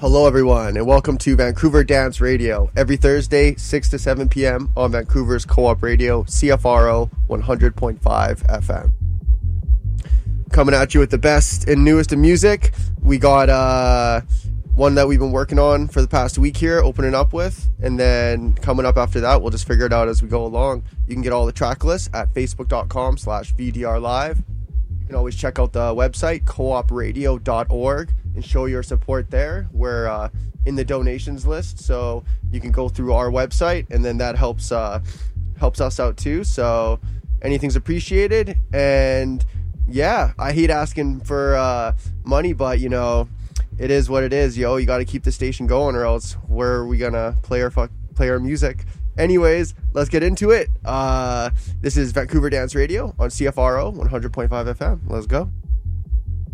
Hello everyone, and welcome to Vancouver Dance Radio, every Thursday, 6 to 7 p.m. on Vancouver's Co-op Radio, CFRO 100.5 FM. Coming at you with the best and newest in music. We got one that we've been working on for the past week here, opening up with, and then coming up after that, we'll just figure it out as we go along. You can get all the track lists at facebook.com/VDRlive. You can always check out the website, coopradio.org, and show your support there. We're in the donations list, so you can go through our website, and then that helps us out too. So anything's appreciated. And yeah, I hate asking for money, but you know, it is what it is, yo. You got to keep the station going, or else where are we gonna play our music? Anyways, let's get into it. This is Vancouver Dance Radio on CFRO 100.5 FM. Let's go.